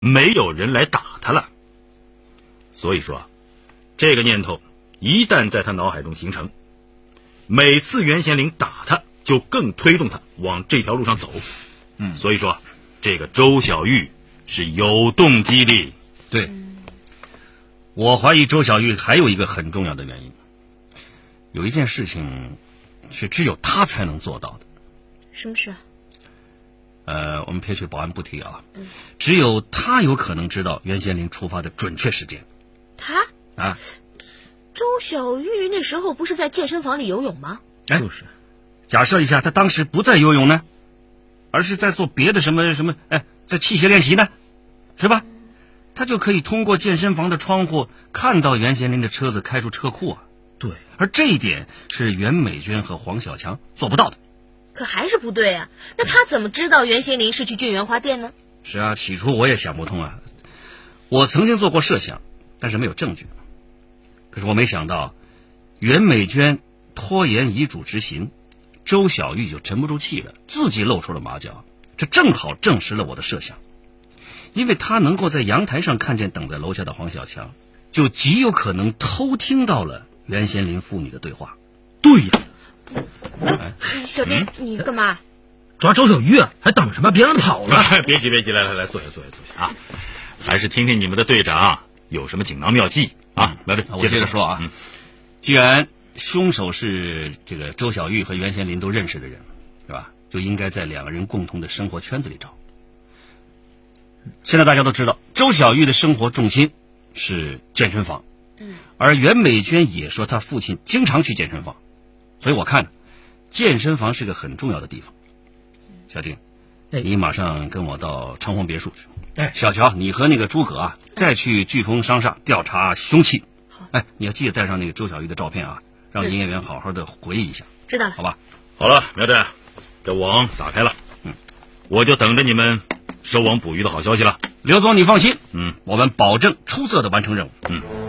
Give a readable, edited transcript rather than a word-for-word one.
没有人来打他了。所以说，这个念头一旦在他脑海中形成，每次袁贤林打他，就更推动他往这条路上走。所以说，这个周小玉是有动机的。 对，我怀疑周小玉还有一个很重要的原因，有一件事情是只有他才能做到的。 什么事？ 我们撇去保安不提啊，只有他有可能知道袁贤林出发的准确时间。 他啊， 周小玉那时候不是在健身房里游泳吗？ 就是。假设一下，他当时不在游泳呢，而是在做别的什么，在器械练习呢，是吧？他就可以通过健身房的窗户看到袁贤林的车子开出车库啊。 对， 而这一点是袁美娟和黄小强做不到的。 可还是不对啊，那他怎么知道袁贤林是去俊元花店呢？ 是啊，起初我也想不通啊。我曾经做过设想，但是没有证据。可是我没想到，袁美娟拖延遗嘱执行，周小玉就沉不住气了，自己露出了马脚。这正好证实了我的设想，因为他能够在阳台上看见等在楼下的黄小强，就极有可能偷听到了袁贤林父女的对话。 对呀。 小丁，你干嘛？ 抓周小玉啊，还等什么？别让他跑了！ 别急，来，坐下啊！还是听听你们的队长有什么紧接妙计啊！苗队， 我接着说啊。既然凶手是这个周小玉和袁贤林都认识的人，是吧？就应该在两个人共同的生活圈子里找。现在大家都知道，周小玉的生活重心是健身房，而袁美娟也说她父亲经常去健身房，所以我看健身房是个很重要的地方。小丁，你马上跟我到长虹别墅去。小乔，你和那个诸葛啊，再去飓风商厦调查凶器。你要记得带上那个周小玉的照片啊，让营业员好好的回忆一下。 知道了， 好吧。 好了，苗队，这网撒开了，我就等着你们收网捕鱼的好消息了。 刘总，你放心，我们保证出色的完成任务。